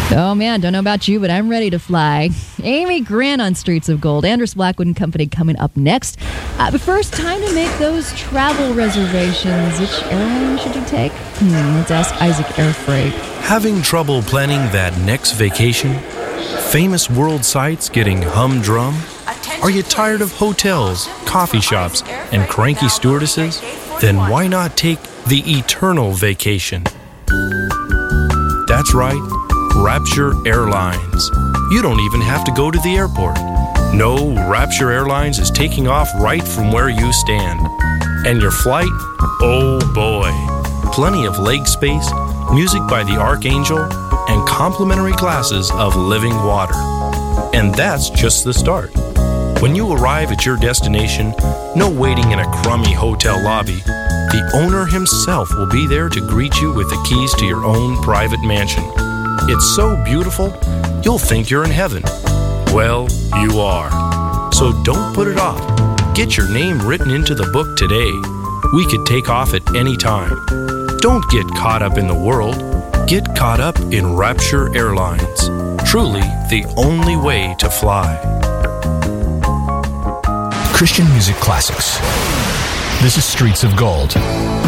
Oh man, don't know about you, but I'm ready to fly. Amy Grant on Streets of Gold. Andrus Blackwood and Company coming up next. But first, time to make those travel reservations. Which airline should you take? Let's ask Isaac Air Freight. Having trouble planning that next vacation? Famous world sites getting humdrum? Are you tired of hotels, coffee shops, and cranky stewardesses? Then why not take the eternal vacation? That's right, Rapture Airlines. You don't even have to go to the airport. No, Rapture Airlines is taking off right from where you stand. And your flight? Oh boy. Plenty of leg space, music by the Archangel, and complimentary glasses of living water. And that's just the start. When you arrive at your destination, no waiting in a crummy hotel lobby. The owner himself will be there to greet you with the keys to your own private mansion. It's so beautiful, you'll think you're in heaven. Well, you are. So don't put it off. Get your name written into the book today. We could take off at any time. Don't get caught up in the world. Get caught up in Rapture Airlines. Truly the only way to fly. Christian music classics. This is Streets of Gold.